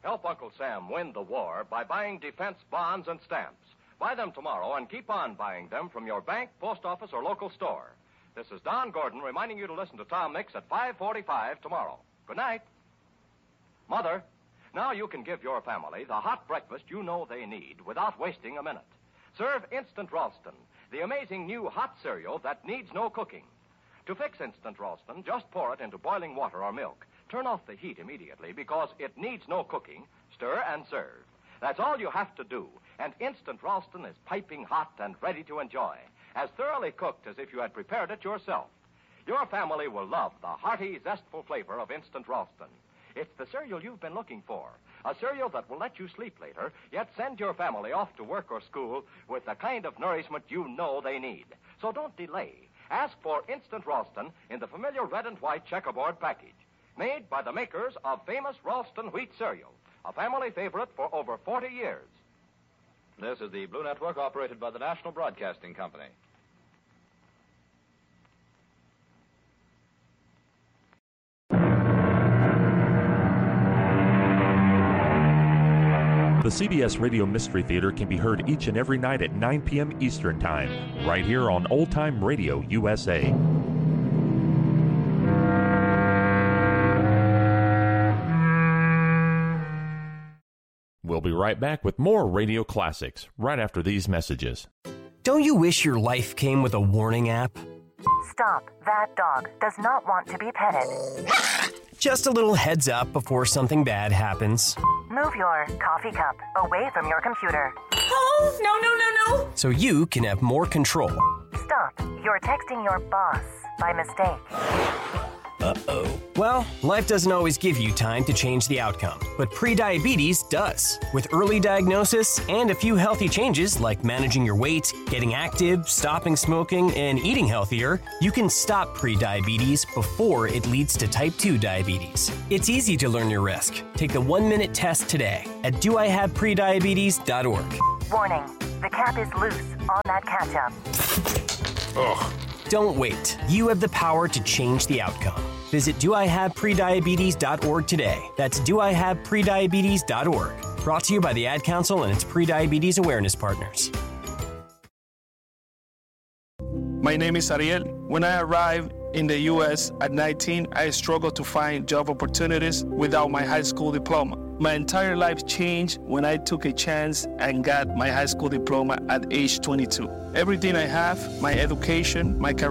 Help Uncle Sam win the war by buying defense bonds and stamps. Buy them tomorrow and keep on buying them from your bank, post office, or local store. This is Don Gordon reminding you to listen to Tom Mix at 5:45 tomorrow. Good night. Mother, now you can give your family the hot breakfast you know they need without wasting a minute. Serve Instant Ralston, the amazing new hot cereal that needs no cooking. To fix Instant Ralston, just pour it into boiling water or milk. Turn off the heat immediately because it needs no cooking. Stir and serve. That's all you have to do, and Instant Ralston is piping hot and ready to enjoy, as thoroughly cooked as if you had prepared it yourself. Your family will love the hearty, zestful flavor of Instant Ralston. It's the cereal you've been looking for, a cereal that will let you sleep later, yet send your family off to work or school with the kind of nourishment you know they need. So don't delay. Ask for Instant Ralston in the familiar red and white checkerboard package, made by the makers of famous Ralston wheat cereal, a family favorite for over 40 years. This is the Blue Network, operated by the National Broadcasting Company. The CBS Radio Mystery Theater can be heard each and every night at 9 p.m. Eastern Time, right here on Old Time Radio USA. We'll be right back with more radio classics right after these messages. Don't you wish your life came with a warning app? Stop. That dog does not want to be petted. Just a little heads up before something bad happens. Move your coffee cup away from your computer. Oh, no. So you can have more control. Stop. You're texting your boss by mistake. Uh-oh. Well, life doesn't always give you time to change the outcome, but prediabetes does. With early diagnosis and a few healthy changes like managing your weight, getting active, stopping smoking, and eating healthier, you can stop prediabetes before it leads to type 2 diabetes. It's easy to learn your risk. Take the 1-minute test today at doihaveprediabetes.org. Warning. The cap is loose on that ketchup. Ugh. Don't wait. You have the power to change the outcome. Visit doihaveprediabetes.org today. That's doihaveprediabetes.org. Brought to you by the Ad Council and its prediabetes awareness partners. My name is Ariel. When I arrived in the U.S. at 19, I struggled to find job opportunities without my high school diploma. My entire life changed when I took a chance and got my high school diploma at age 22. Everything I have, my education, my career,